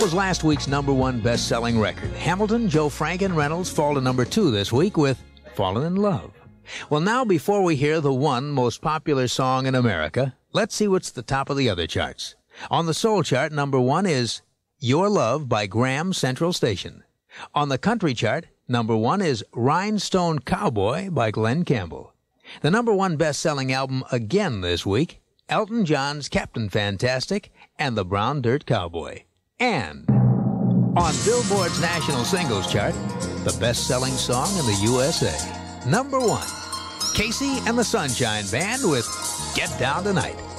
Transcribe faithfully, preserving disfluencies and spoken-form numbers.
was last week's number one best-selling record. Hamilton, Joe Frank, and Reynolds fall to number two this week with Fallen in Love. Well, now, before we hear the one most popular song in America, let's see what's the top of the other charts. On the soul chart, number one is Your Love by Graham Central Station. On the country chart, number one is Rhinestone Cowboy by Glenn Campbell. The number one best-selling album again this week, Elton John's Captain Fantastic and the Brown Dirt Cowboy. And on Billboard's National Singles Chart, the best-selling song in the U S A. Number one, Casey and the Sunshine Band with Get Down Tonight.